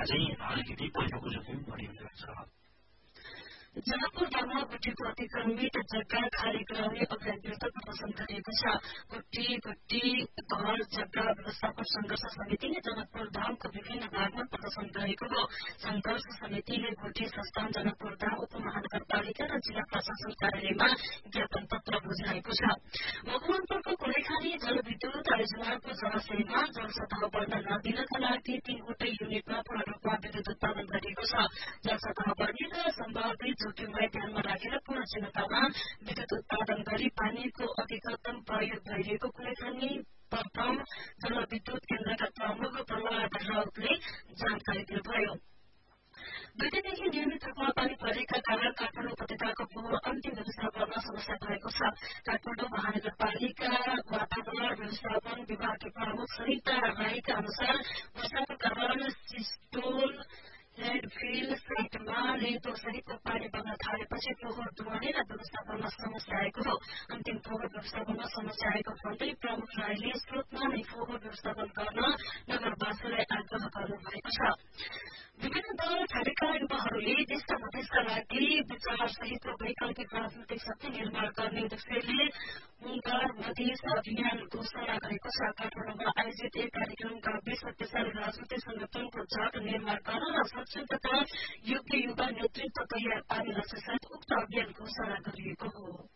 चाहिँ अलिकति पहिलोको जोखिम बढी हुने गर्छ। जनकपुर धाममा गुठीको अतिक्रमित जग्गा खाली गराउने अभियान विरुद्ध प्रदर्शन गरिएको छ। गुठी घर जग्गा व्यवस्थापन संघर्ष समितिले जनकपुर धामको विभिन्न भागमा प्रदर्शन गरेको हो। संघर्ष समितिले गुठी संस्थान जनकपुर धाम उपमहानगरपालिका र जिल्ला प्रशासन कार्यालयमा ज्ञापन पत्र बुझाएको छ। मकवानपुरको कोलेखाली जलविद्युत आयोजनाको जलाशयमा जलसतह बढ्न नदिनका लागि 3वटै युनिटमा पूर्ण रूपमा विद्युत उत्पादन गरिएको छ। जलसतह बढ्ने र सम्भावित जोखिमलाई ध्यानमा राखेर पूर्ण क्षमतामा विद्युत उत्पादन गरी पानीको अधिकतम प्रयोग भइरहेको कुलेखानी प्रथम जलविद्युत केन्द्रका प्रमुख प्रहलाद राउतले जानकारी दिनुभयो। 2 दिनदेखि नियमित रूपमा पानी परेका कारण काठमाडौँ उपत्यकाको फोहोर अन्तिम व्यवस्थापनमा समस्या भएको छ। काठमाडौँ महानगरपालिका वातावरण व्यवस्थापन विभागकी प्रमुख सरिता राईका अनुसार वर्षाको कारण सिस्टोल ल्याण्डफिल साइटमा लेदो सहितको पानी बग्न थालेपछि फोहोर धुवाने र व्यवस्थापनमा समस्या आएको हो। अन्तिम फोहोर व्यवस्थापनमा समस्या आएको भन्दै प्रमुख राईले स्रोतमा नै फोहोर व्यवस्थापन गर्न नगरवासीलाई आग्रह गर्नुभएको छ। विभिन्न दल छाडेका युवाहरूले देशका मधेसका लागि विचार सहितको वैकल्पिक राजनैतिक शक्ति निर्माण गर्ने उद्देश्यले उम्कार मधेस अभियान घोषणा गरेको छ। काठमाडौँमा आयोजित एक कार्यक्रमका बीच शक्तिशाली राजनैतिक संगठनको जात निर्माण गर्न र सक्षम तथा योग्य युवा नेतृत्व तयार पार्ने लक्ष्यसहित उक्त अभियान घोषणा गरिएको हो।